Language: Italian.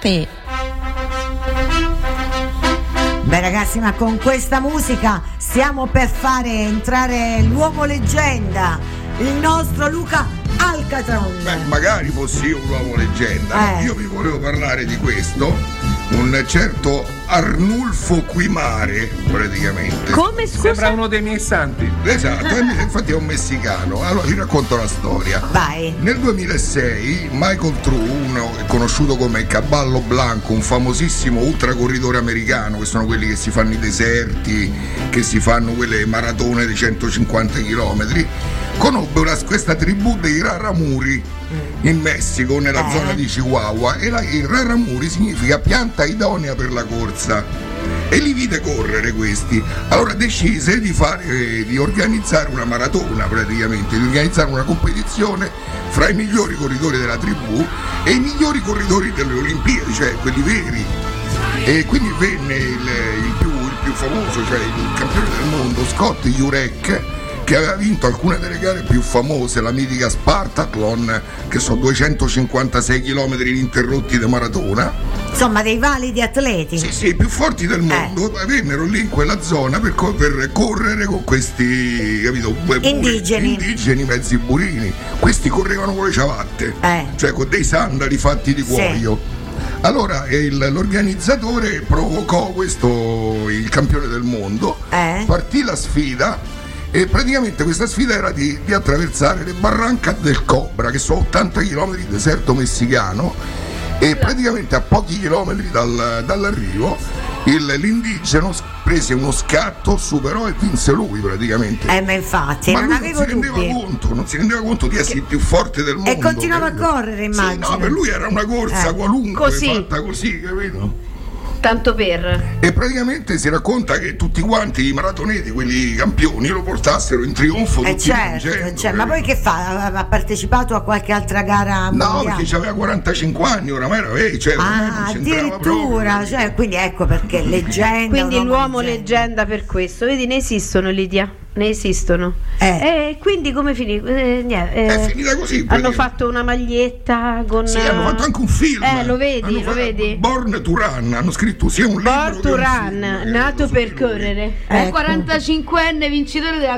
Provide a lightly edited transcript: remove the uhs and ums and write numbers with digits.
Sì. Beh ragazzi, ma con questa musica stiamo per fare entrare l'uomo leggenda, il nostro Luca Alcatron. Beh, magari fossi io un uomo leggenda. Io vi volevo parlare di questo, un certo Arnulfo Quimare, praticamente. Come, scusa? Sembra uno dei miei santi. Esatto, infatti è un messicano. Allora vi racconto la storia. Vai. Nel 2006 Michael True, conosciuto come Caballo Blanco, un famosissimo ultracorridore americano, che sono quelli che si fanno i deserti, che si fanno quelle maratone di 150 km, conobbe questa tribù dei Raramuri in Messico, nella zona di Chihuahua, e il Raramuri significa pianta idonea per la corsa, e li vide correre questi. Allora decise di organizzare una maratona, praticamente di organizzare una competizione fra i migliori corridori della tribù e i migliori corridori delle Olimpiadi, cioè quelli veri. E quindi venne il più famoso, cioè il campione del mondo, Scott Jurek, che aveva vinto alcune delle gare più famose, la mitica Spartathlon, che sono 256 km ininterrotti di maratona. Insomma, dei validi atleti. Sì, i più forti del mondo vennero lì in quella zona per correre con questi, capito, indigeni mezzi burini. Questi correvano con le ciabatte, cioè con dei sandali fatti di cuoio. Allora l'organizzatore provocò il campione del mondo, partì la sfida. E praticamente questa sfida era di attraversare le Barrancas del Cobra, che sono 80 km di deserto messicano, e praticamente a pochi chilometri dall'arrivo l'indigeno prese uno scatto, superò e vinse lui praticamente. Ma infatti, ma non avevo dubbi. Non si rendeva conto di essere il più forte del mondo. E continuava a correre, immagino. Sì, no, per lui era una corsa qualunque, così. fatta così, capito? Tanto per. E praticamente si racconta che tutti quanti i maratoneti, quelli campioni, lo portassero in trionfo, tutti certo. Ma poi che fa? Ha partecipato a qualche altra gara mondiale? No, perché aveva 45 anni, oramai era vecchio, addirittura, cioè, quindi ecco perché leggenda. Quindi l'uomo leggenda per questo. Vedi, ne esistono, Lidia. Ne esistono. Quindi come finì? È finita così. Hanno fatto una maglietta con. Sì, hanno fatto anche un film. Lo vedi? Born to Run, hanno scritto sia un libro. Born to Run, nato per correre. 45enne vincitore della